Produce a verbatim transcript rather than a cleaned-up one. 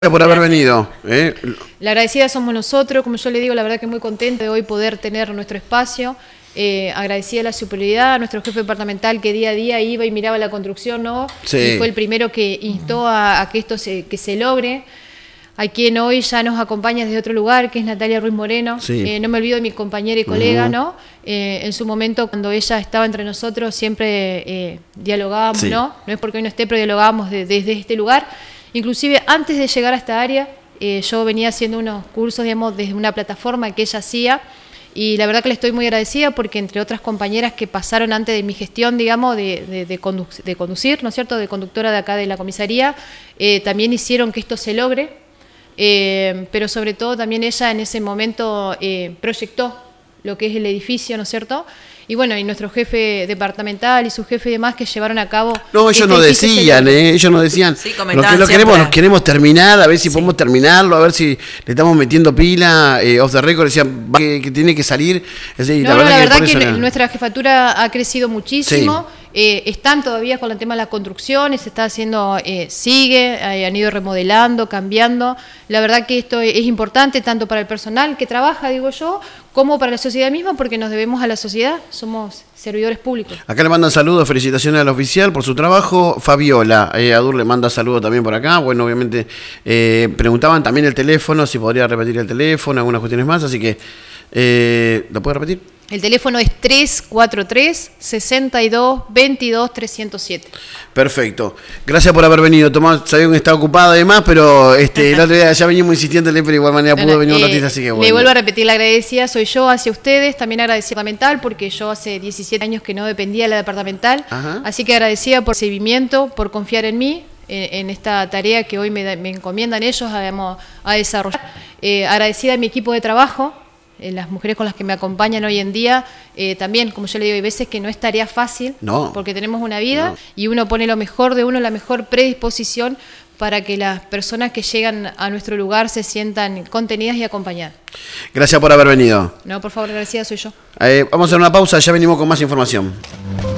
Por haber venido. ¿eh? La agradecida somos nosotros, como yo le digo, la verdad que muy contenta de hoy poder tener nuestro espacio. Eh, agradecida a la superioridad, a nuestro jefe departamental que día a día iba y miraba la construcción, ¿no? Sí. Y fue el primero que instó a, a que esto se, que se logre. A quien hoy ya nos acompaña desde otro lugar, que es Natalia Ruiz Moreno. Sí. Eh, no me olvido de mi compañera y colega, Uh-huh. ¿no? Eh, en su momento, cuando ella estaba entre nosotros, siempre eh, dialogábamos, Sí. ¿no? No es porque hoy no esté, pero dialogábamos de, desde este lugar. Inclusive, antes de llegar a esta área, eh, yo venía haciendo unos cursos, digamos, desde una plataforma que ella hacía, y la verdad que le estoy muy agradecida porque entre otras compañeras que pasaron antes de mi gestión, digamos, de, de, de, condu de conducir, ¿no es cierto?, de conductora de acá de la comisaría, eh, también hicieron que esto se logre. Eh, pero sobre todo también ella en ese momento eh, proyectó lo que es el edificio, ¿no es cierto? Y bueno, y nuestro jefe departamental y su jefe y demás que llevaron a cabo... No, ellos este no edificio decían, se... ¿eh? ellos nos decían, Sí, lo que lo queremos, siempre. nos queremos terminar, a ver si Sí. podemos terminarlo, a ver si le estamos metiendo pila, eh, off the record, decían que, que tiene que salir. Es decir, No, la verdad, no, la verdad por que, eso que era... nuestra jefatura ha crecido muchísimo. Sí. Eh, están todavía con el tema de las construcciones, se está haciendo, eh, sigue, eh, han ido remodelando, cambiando. La verdad que esto es importante tanto para el personal que trabaja, digo yo, como para la sociedad misma, porque nos debemos a la sociedad, somos servidores públicos. Acá le mandan saludos, felicitaciones al oficial por su trabajo. Fabiola, eh, Adur le manda saludos también por acá. Bueno, obviamente eh, preguntaban también el teléfono, si podría repetir el teléfono, algunas cuestiones más, así que, eh, ¿lo puede repetir? El teléfono es tres cuatro tres, seis dos, veintidós, trescientos siete. Perfecto. Gracias por haber venido, Tomás. Sabía que está ocupada además, pero este, el otro día ya venimos insistiéndole, pero de igual manera pudo Bueno, venir un eh, ratito, así que bueno. Le vuelvo a repetir, la agradecida soy yo hacia ustedes, también agradecida fundamental, porque yo hace diecisiete años que no dependía de la departamental, Ajá. Así que agradecida por el seguimiento, por confiar en mí, en, en esta tarea que hoy me, me encomiendan ellos a, a desarrollar. Eh, agradecida a mi equipo de trabajo, las mujeres con las que me acompañan hoy en día, eh, también, como yo le digo, hay veces que no es tarea fácil, no, porque tenemos una vida no. y uno pone lo mejor de uno, la mejor predisposición para que las personas que llegan a nuestro lugar se sientan contenidas y acompañadas. Gracias por haber venido. No, por favor, agradecida soy yo. Eh, vamos a hacer una pausa, ya venimos con más información.